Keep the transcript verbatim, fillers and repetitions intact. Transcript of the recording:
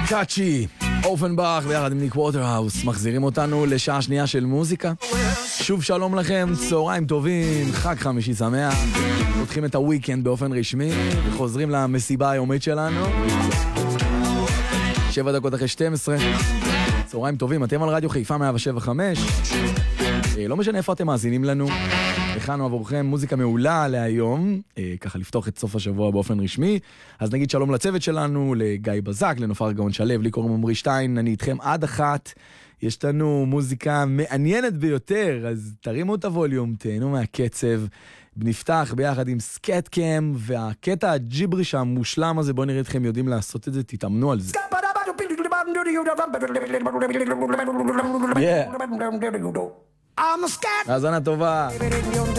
קאצ'י, אופנבך ביחד עם ניק ווטרהאוס מחזירים אותנו לשעה שנייה של מוזיקה. שוב שלום לכם, צהריים טובים, חג חמישי שמח. פותחים את הוויקנד באופן רשמי וחוזרים למסיבה היומית שלנו. שבע דקות אחרי שתים עשרה. צהריים טובים, אתם על רדיו חיפה מאה שבע חמש. לא משנה איפה אתם מאזינים לנו. הכנו עבורכם מוזיקה מעולה להיום, ככה לפתוח את סוף השבוע באופן רשמי. אז נגיד שלום לצוות שלנו, לגיא בזק, לנופר גאון שלב, לי קוראים עמרי שטיין, אני איתכם עד אחת. יש לנו מוזיקה מעניינת ביותר, אז תרימו את הווליום, תהנו מהקצב. נפתח ביחד עם סקטקאם, והקטע הג'יבריש המושלם הזה, בואו נראה אתכם יודעים לעשות את זה, תתאמנו על זה. Yeah. האזנה טובה.